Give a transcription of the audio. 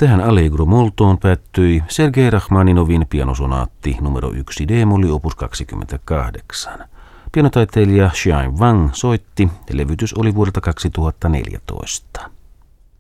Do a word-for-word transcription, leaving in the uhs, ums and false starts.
Tähän Allegro moltoon päättyi Sergei Rachmaninovin pianosonaatti numero yksi D-molli opus kaksikymmentäkahdeksan. Pianotaiteilija Xian Wang soitti, levytys oli vuodelta kaksituhattaneljätoista.